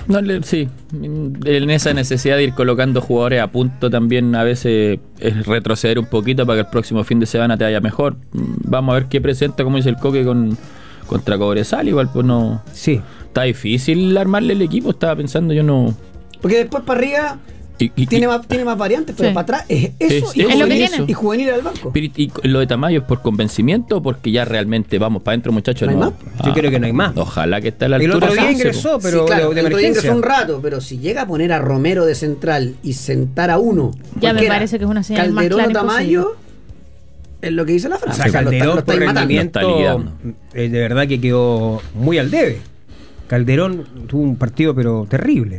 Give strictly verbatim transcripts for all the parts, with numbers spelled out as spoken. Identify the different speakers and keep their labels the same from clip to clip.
Speaker 1: No, le- sí, en esa necesidad de ir colocando jugadores a punto también a veces es retroceder un poquito para que el próximo fin de semana te vaya mejor. Vamos a ver qué presenta, como dice el Coque, con contra Cobresal. Igual pues no...
Speaker 2: Sí.
Speaker 1: Está difícil armarle el equipo, estaba pensando yo no...
Speaker 3: Porque después para arriba
Speaker 1: Y, y-
Speaker 3: tiene
Speaker 1: y-
Speaker 3: más, tiene más variantes, pero
Speaker 4: Sí.
Speaker 3: para atrás es eso,
Speaker 1: Sí,
Speaker 3: y,
Speaker 1: es
Speaker 4: lo que
Speaker 3: juvenil,
Speaker 4: tiene.
Speaker 3: y juvenil al banco.
Speaker 1: pero y- y lo de Tamayo es por convencimiento o porque ya realmente vamos para adentro, muchachos.
Speaker 3: ¿No hay
Speaker 1: no?
Speaker 3: más?
Speaker 2: Yo creo que no hay más.
Speaker 1: Ojalá que esté a la
Speaker 2: El
Speaker 1: altura.
Speaker 2: otro día
Speaker 1: de Sanse,
Speaker 2: ingresó,
Speaker 1: po.
Speaker 2: pero
Speaker 3: sí, claro,
Speaker 2: de, de
Speaker 3: el otro día ingresó
Speaker 2: emergencia.
Speaker 3: un rato, pero si llega a poner a Romero de central y sentar a uno,
Speaker 4: Ya me
Speaker 3: cualquiera,
Speaker 4: parece que es una señal más
Speaker 3: Calderón
Speaker 4: clara
Speaker 3: o Tamayo, es lo que dice la
Speaker 2: O
Speaker 3: frase.
Speaker 2: sea, Calderón
Speaker 3: lo,
Speaker 2: por
Speaker 3: estáis matando.
Speaker 2: rendimiento
Speaker 1: Lo está liquidando.
Speaker 2: eh, de verdad que quedó muy al debe. Calderón tuvo un partido pero terrible.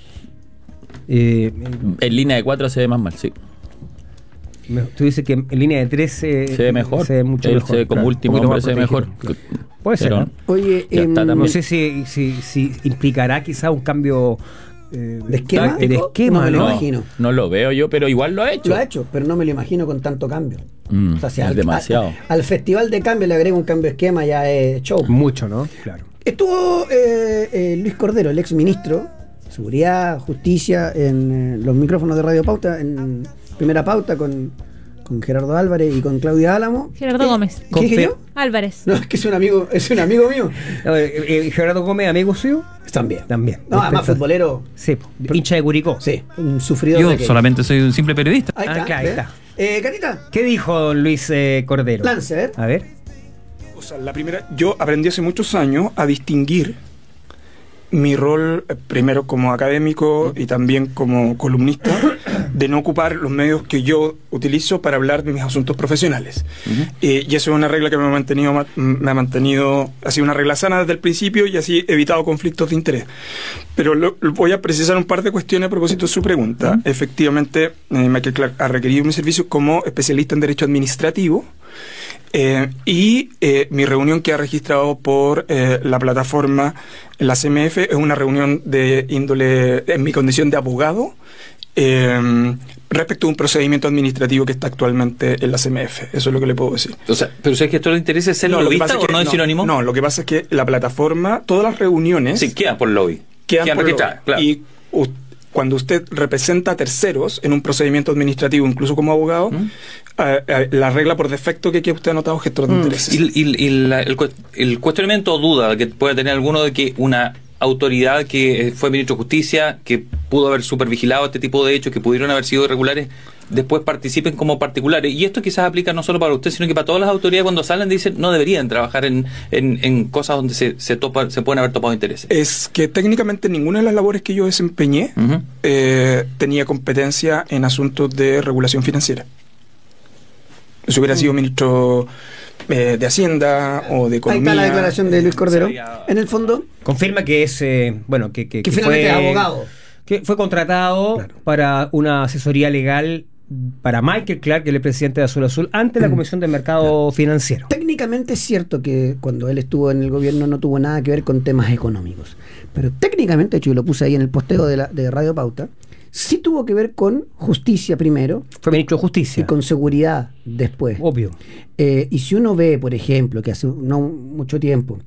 Speaker 2: Eh,
Speaker 1: En línea de cuatro se ve más mal, sí.
Speaker 2: me- tú dices que en línea de tres se,
Speaker 1: Se ve mejor.
Speaker 2: se ve mucho
Speaker 1: Él
Speaker 2: mejor.
Speaker 1: se ve como
Speaker 2: claro.
Speaker 1: último
Speaker 2: Un poquito
Speaker 1: hombre,
Speaker 2: más
Speaker 1: se ve mejor.
Speaker 2: protegido, claro. Puede ser,
Speaker 1: Pero
Speaker 2: ¿no?
Speaker 3: Oye,
Speaker 1: Ya
Speaker 3: em,
Speaker 1: está también.
Speaker 2: No sé si, si, si implicará quizá un cambio eh,
Speaker 3: ¿De esquema?
Speaker 2: de esquema,
Speaker 3: No me lo
Speaker 2: ¿no?
Speaker 3: imagino.
Speaker 1: No lo veo yo, pero igual lo ha hecho.
Speaker 3: lo ha hecho, pero no me lo imagino con tanto cambio.
Speaker 1: Mm,
Speaker 3: O sea, si
Speaker 1: es
Speaker 3: al,
Speaker 1: demasiado.
Speaker 3: al- al festival de cambio le agrego un cambio de esquema, ya es show.
Speaker 2: Mucho, ¿no? Claro.
Speaker 3: Estuvo eh, eh, Luis Cordero, el ex ministro de Seguridad, Justicia, en eh, los micrófonos de Radio Pauta, en Primera Pauta, con, con Gerardo Álvarez y con Claudia Álamo.
Speaker 4: Gerardo
Speaker 3: Eh,
Speaker 4: Gómez.
Speaker 3: ¿Qué dije
Speaker 2: Confe-
Speaker 3: yo?
Speaker 4: Álvarez.
Speaker 3: No, es que es un amigo, es un amigo mío.
Speaker 2: A ver, eh, eh, Gerardo Gómez, amigo suyo,
Speaker 3: También.
Speaker 2: también.
Speaker 3: No, además
Speaker 2: Defensa-
Speaker 3: futbolero.
Speaker 2: Sí, po, hincha de Curicó.
Speaker 3: Sí, un sufridor de
Speaker 5: Yo
Speaker 3: aquello.
Speaker 5: solamente soy un simple periodista.
Speaker 3: Ahí
Speaker 2: Ah,
Speaker 3: está.
Speaker 2: claro, ahí
Speaker 3: ¿ves?
Speaker 2: está.
Speaker 3: Eh, Carita,
Speaker 2: ¿Qué dijo don Luis eh, Cordero?
Speaker 3: lance, a ver.
Speaker 2: A ver.
Speaker 6: O sea, la primera, yo aprendí hace muchos años a distinguir mi rol, eh, primero como académico y también como columnista, de no ocupar los medios que yo utilizo para hablar de mis asuntos profesionales. Eh, y eso es una regla que me ha mantenido, ma- me ha mantenido, ha sido una regla sana desde el principio y así he evitado conflictos de interés. Pero lo- lo voy a precisar un par de cuestiones a propósito de su pregunta. Efectivamente, eh, Michael Clark ha requerido mi servicio como especialista en Derecho Administrativo. Eh, y eh, mi reunión que ha registrado por eh, la plataforma, la C M F, es una reunión de índole, en mi condición de abogado, eh, respecto a un procedimiento administrativo que está actualmente en la C M F. Eso es lo que le puedo decir.
Speaker 5: O sea, pero si es que esto le interesa ser
Speaker 6: lo que
Speaker 5: lobbyista
Speaker 6: pasa
Speaker 5: o
Speaker 6: que-
Speaker 5: no es sinónimo.
Speaker 6: No, lo que pasa es que la plataforma, todas las reuniones
Speaker 5: Sí, quedan por lobby.
Speaker 6: quedan por
Speaker 5: registradas,
Speaker 6: lobby.
Speaker 5: claro.
Speaker 6: Y u- cuando usted representa a terceros en un procedimiento administrativo, incluso como abogado, eh, eh, la regla por defecto que quede usted anotado gestor de intereses.
Speaker 5: Y, y- y la- el, cuest- el cuestionamiento o duda que puede tener alguno de que una autoridad que eh, fue ministro de Justicia, que pudo haber supervigilado este tipo de hechos, que pudieron haber sido irregulares, después participen como particulares. Y esto quizás aplica no solo para usted, sino que para todas las autoridades cuando salen dicen no deberían trabajar en, en, en cosas donde se, se, topa, se pueden haber topado intereses.
Speaker 6: Es que técnicamente ninguna de las labores que yo desempeñé
Speaker 5: Ujú.
Speaker 6: eh, tenía competencia en asuntos de regulación financiera. Si hubiera sido ministro eh, de Hacienda o de
Speaker 3: Ahí
Speaker 6: Economía.
Speaker 3: está la declaración de Luis Cordero.
Speaker 5: sabía-
Speaker 3: En el fondo,
Speaker 2: Confirma que es, eh, bueno, que, que,
Speaker 3: que
Speaker 2: que
Speaker 3: finalmente
Speaker 2: fue,
Speaker 3: es abogado.
Speaker 2: que fue contratado
Speaker 3: Claro.
Speaker 2: para una asesoría legal para Michael Clark, que es el presidente de Azul Azul, ante la Comisión del Mercado Financiero.
Speaker 3: Técnicamente es cierto que cuando él estuvo en el gobierno no tuvo nada que ver con temas económicos. Pero técnicamente, de hecho, yo lo puse ahí en el posteo de, la, de Radio Pauta, sí tuvo que ver con justicia primero
Speaker 2: Fue ministro de
Speaker 3: y
Speaker 2: Justicia.
Speaker 3: con seguridad después.
Speaker 2: Obvio.
Speaker 3: Eh, y si uno ve, por ejemplo, que hace no mucho tiempo,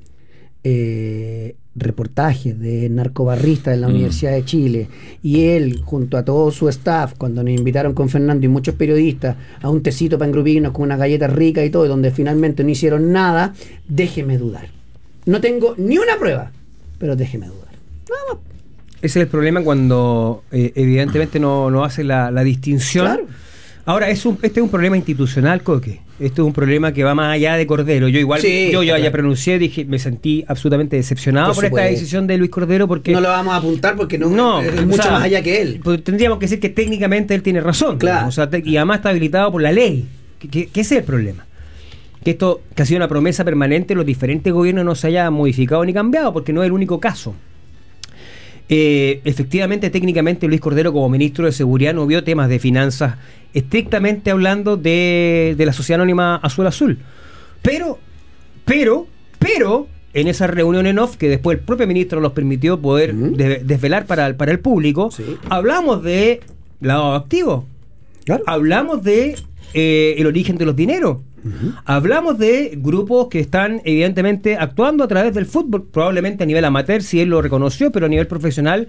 Speaker 3: eh, reportajes de narcobarristas en la
Speaker 5: Mm.
Speaker 3: Universidad de Chile, y él, junto a todo su staff, cuando nos invitaron con Fernando y muchos periodistas a un tecito para engrupirnos con una galleta rica y todo, y donde finalmente no hicieron nada, déjeme dudar. No tengo ni una prueba, pero déjeme dudar. Nada más.
Speaker 2: Ese es el problema cuando eh, evidentemente no, no hace la, la distinción.
Speaker 3: Claro.
Speaker 2: Ahora, es un, este es un problema institucional, Coque. Esto es un problema que va más allá de Cordero. Yo igual,
Speaker 3: Sí,
Speaker 2: yo ya,
Speaker 3: claro.
Speaker 2: ya pronuncié, dije, me sentí absolutamente decepcionado
Speaker 3: Por
Speaker 2: por, esta
Speaker 3: supuesto.
Speaker 2: decisión de Luis Cordero porque
Speaker 3: No lo vamos a apuntar porque no,
Speaker 2: no,
Speaker 3: es
Speaker 2: o
Speaker 3: mucho
Speaker 2: sea,
Speaker 3: más allá que él.
Speaker 2: pues tendríamos que decir que técnicamente él tiene razón.
Speaker 3: Claro.
Speaker 2: digamos, o sea, te- y además está habilitado por la ley. Que, que- que ese es el problema. Que esto, que ha sido una promesa permanente, los diferentes gobiernos no se haya modificado ni cambiado, porque no es el único caso. Eh, efectivamente, técnicamente, Luis Cordero, como ministro de Seguridad, no vio temas de finanzas, estrictamente hablando de, de la Sociedad Anónima Azul Azul. Pero, pero, pero, en esa reunión en off, que después el propio ministro nos permitió poder
Speaker 3: Ujú.
Speaker 2: de- desvelar para, para el público,
Speaker 3: Sí.
Speaker 2: hablamos de lavado activo,
Speaker 3: Claro.
Speaker 2: hablamos de eh, el origen de los dineros. Hablamos de grupos que están evidentemente actuando a través del fútbol, probablemente a nivel amateur, si él lo reconoció, pero a nivel profesional